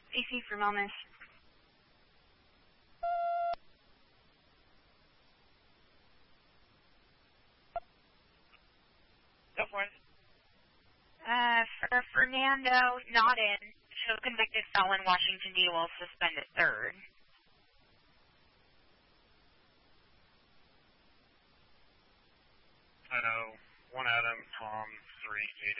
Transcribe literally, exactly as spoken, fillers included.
A C for Wellness. Go for it. Uh, for Fernando, not in. So convicted felon, Washington D will suspended third. I know. One Adam, Tom, three, J